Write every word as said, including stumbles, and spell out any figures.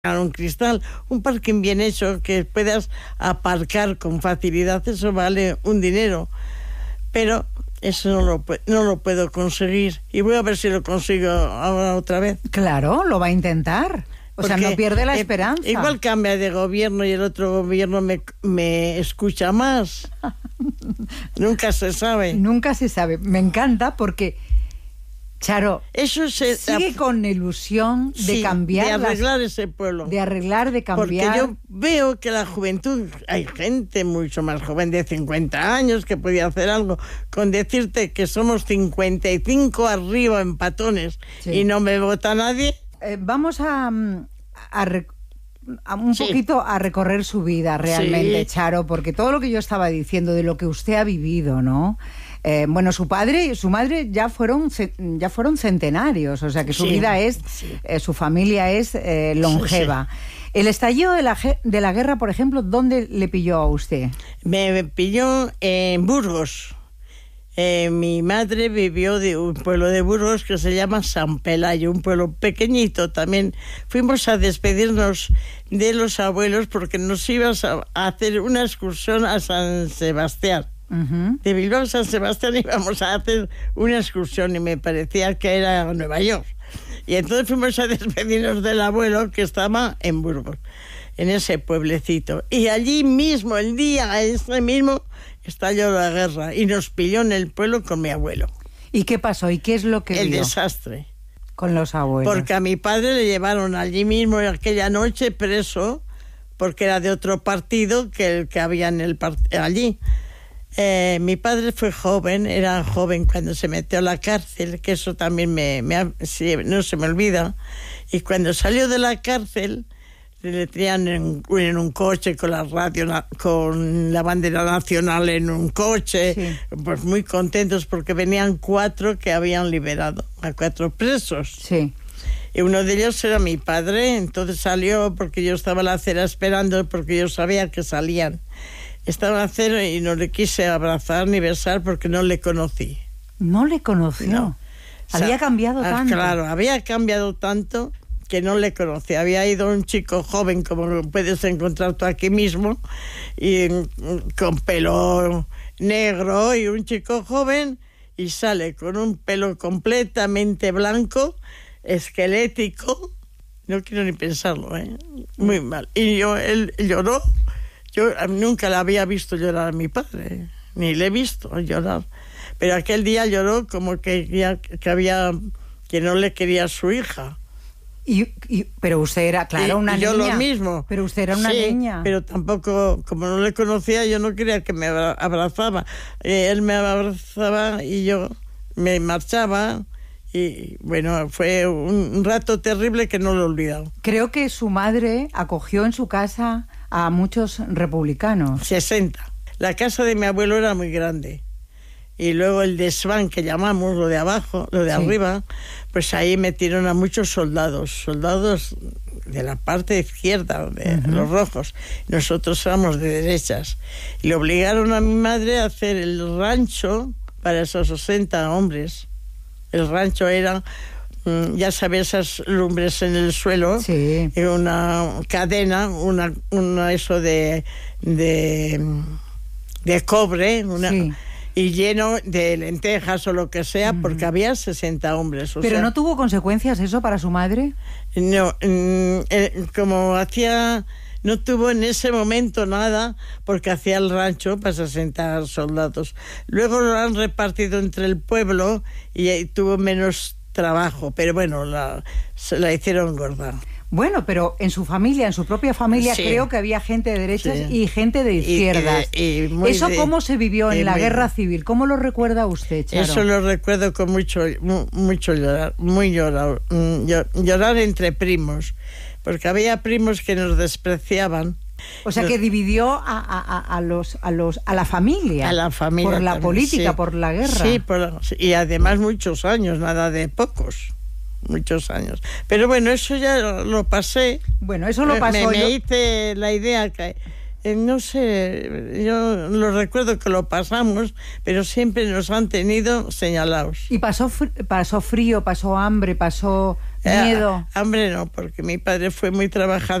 un cristal, un parking bien hecho que puedas aparcar con facilidad, eso vale un dinero, pero eso no lo, no lo puedo conseguir y voy a ver si lo consigo ahora otra vez. Claro, lo va a intentar. O Porque, sea, no pierde la esperanza. Eh, igual cambia de gobierno y el otro gobierno me, me escucha más. Nunca se sabe. Nunca se sabe. Me encanta porque, Charo, eso se, sigue con ilusión de sí, cambiar. de arreglar las, ese pueblo. De arreglar, de cambiar. Porque yo veo que la juventud, hay gente mucho más joven de cincuenta años que podía hacer algo. Con decirte que somos cincuenta y cinco arriba en patones sí. y no me vota nadie. Eh, vamos a, a, rec, a un sí. poquito a recorrer su vida realmente, sí. Charo, porque todo lo que yo estaba diciendo de lo que usted ha vivido, ¿no? Eh, bueno, su padre y su madre ya fueron ya fueron centenarios, o sea que su sí. vida es, sí. eh, su familia es eh, longeva. Sí, sí. El estallido de la, de la guerra, por ejemplo, ¿dónde le pilló a usted? Me pilló en Burgos. Eh, mi madre vivió de un pueblo de Burgos que se llama San Pelayo, un pueblo pequeñito también. Fuimos a despedirnos de los abuelos porque nos íbamos a, a hacer una excursión a San Sebastián. Uh-huh. De Bilbao a San Sebastián íbamos a hacer una excursión y me parecía que era Nueva York. Y entonces fuimos a despedirnos del abuelo que estaba en Burgos, en ese pueblecito. Y allí mismo, el día ese mismo, estalló la guerra y nos pilló en el pueblo con mi abuelo. ¿Y qué pasó? ¿Y qué es lo que El vio? desastre. Con los abuelos. Porque a mi padre le llevaron allí mismo aquella noche preso, porque era de otro partido que el que había en el part- allí. Eh, mi padre fue joven, era joven cuando se metió a la cárcel, que eso también me, me sí, no se me olvida. Y cuando salió de la cárcel, le traían en, en un coche con la radio, con la bandera nacional en un coche, sí. Pues muy contentos porque venían cuatro que habían liberado a cuatro presos. Sí. Y uno de ellos era mi padre, entonces salió porque yo estaba en la acera esperando porque yo sabía que salían. Estaba en la acera y no le quise abrazar ni besar porque no le conocí. ¿No le conoció? No. Había o sea, cambiado tanto. Claro, había cambiado tanto que no le conocí. Había ido un chico joven, como lo puedes encontrar tú aquí mismo, y con pelo negro, y un chico joven, y sale con un pelo completamente blanco, esquelético, no quiero ni pensarlo, ¿eh? Muy mal. Y yo, él lloró, yo nunca le había visto llorar a mi padre, ni le he visto llorar, pero aquel día lloró como que, ya, que había, que no le quería a su hija. Y, y, pero usted era, claro, una y yo niña. Yo lo mismo. Pero usted era una sí, niña. Pero tampoco, como no le conocía, yo no quería que me abrazaba. Eh, él me abrazaba y yo me marchaba. Y bueno, fue un rato terrible que no lo he olvidado. Creo que su madre acogió en su casa a muchos republicanos. sesenta. La casa de mi abuelo era muy grande. Y luego el desván que llamamos, lo de abajo, lo de sí. arriba, pues ahí metieron a muchos soldados, soldados de la parte izquierda, de uh-huh. los rojos. Nosotros éramos de derechas. Y le obligaron a mi madre a hacer el rancho para esos sesenta hombres. El rancho era, ya sabes, esas lumbres en el suelo, sí. y una cadena, una, una eso de, de, de cobre, una... Sí. Y lleno de lentejas o lo que sea, porque uh-huh. había sesenta hombres. O ¿Pero sea, no tuvo consecuencias eso para su madre? No, eh, como hacía, no tuvo en ese momento nada, porque hacía el rancho para sesenta soldados. Luego lo han repartido entre el pueblo y, y tuvo menos trabajo, pero bueno, la, se la hicieron gorda. Bueno, pero en su familia, en su propia familia, sí. creo que había gente de derechas sí. y gente de izquierdas. Y, y, y muy ¿Eso de, cómo se vivió en la muy, guerra civil? ¿Cómo lo recuerda usted, Charo? Eso lo recuerdo con mucho, mucho llorar, muy llorar, llorar entre primos, porque había primos que nos despreciaban. O sea, que dividió a, a, a, los, a, los, a la familia. A la familia. Por la también, política, sí. por la guerra. Sí, por, y además muchos años, nada de pocos. Muchos años. Pero bueno, eso ya lo, lo pasé. Bueno, eso lo pasó. Me, me yo... hice la idea que, eh, no sé, yo lo recuerdo que lo pasamos, pero siempre nos han tenido señalados. ¿Y pasó, pasó frío, pasó hambre, pasó Miedo. Eh, hambre no, porque mi padre fue muy trabajador.